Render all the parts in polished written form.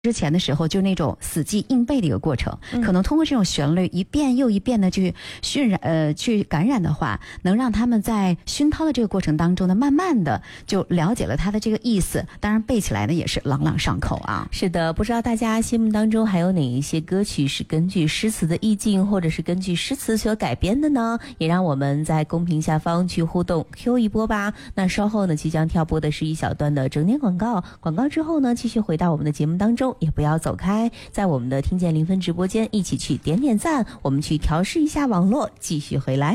之前的时候就那种死记硬背的一个过程，可能通过这种旋律一遍又一遍的去去感染的话，能让他们在熏陶的这个过程当中呢，慢慢的就了解了它的这个意思。当然背起来呢也是朗朗上口啊。 是的，不知道大家心目当中还有哪一些歌曲是根据诗词的意境或者是根据诗词所改编的呢？也让我们在公屏下方去互动 Q 一波吧。那稍后呢即将跳播的是一小段的整点广告，广告之后呢继续回到我们的节目当中，也不要走开，在我们的听见零分直播间一起去点点赞，我们去调试一下网络，继续回来。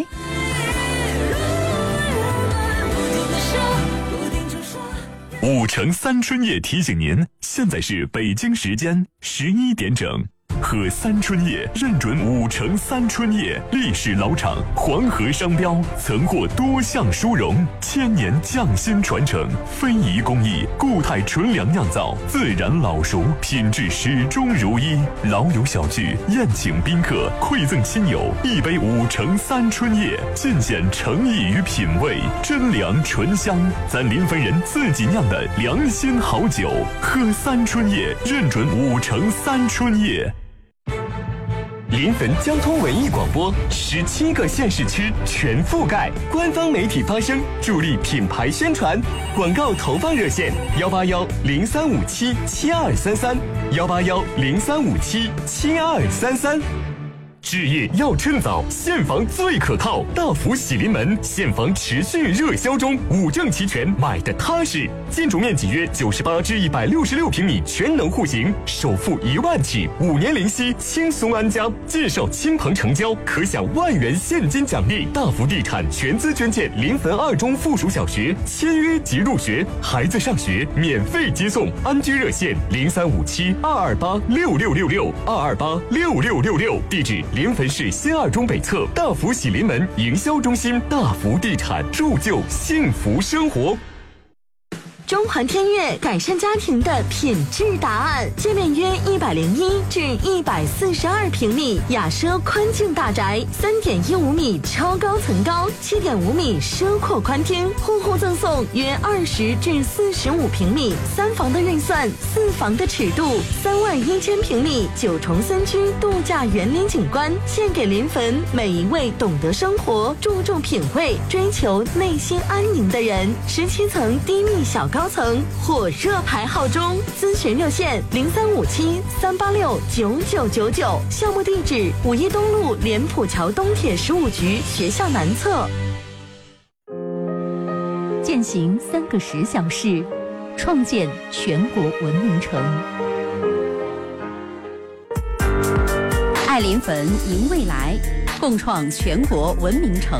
5城3春夜提醒您，现在是北京时间11点整。喝3春夜认准5城3春夜，历史老厂，黄河商标，曾获多项殊荣，1000年匠心传承，非遗工艺，固态纯粮酿造，自然老熟，品质始终如一。老友小聚，宴请宾客，馈赠亲友，一杯5城3春夜，尽显诚意与品味，真粮醇香，咱临汾人自己酿的良心好酒。喝3春夜，认准5城3春夜。临汾交通文艺广播17个县市区全覆盖，官方媒体发声，助力品牌宣传。广告投放热线181-0357-7233，181-0357-7233。置业要趁早，现房最可靠。大福喜临门，现房持续热销中，5证齐全，买的踏实。建筑面积约98至166平米，全能户型，首付1万起，5年零息，轻松安家。介绍亲朋成交，可享1万元现金奖励。大福地产全资捐建临汾2中附属小学，签约即入学，孩子上学免费接送。安居热线0357-228-6666，228-6666，地址临汾市新2中北侧大福喜临门营销中心。大福地产，铸就幸福生活。 中环天悦改善家庭的品质答案，界面约101至142平米，雅奢宽净大宅，3.15米超高层高，7.5米奢阔宽厅，户户赠送约20至45平米3房的预算，4房的尺度，31000平米9重3居度假园林景观，献给临汾每一位懂得生活、注重品味、追求内心安宁的人。17层低密小高层火热排号中，咨询热线0357-386-9999，项目地址5一东路莲浦桥东铁15局学校南侧。 践行3个10小时，创建全国文明城。爱临汾，迎未来，共创全国文明城。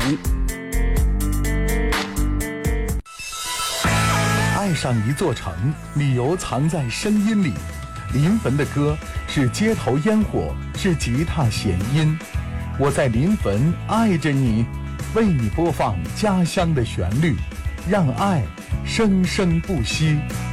爱上一座城，理由藏在声音里。临汾的歌是街头烟火，是吉他弦音。我在临汾爱着你，为你播放家乡的旋律，让爱生生不息。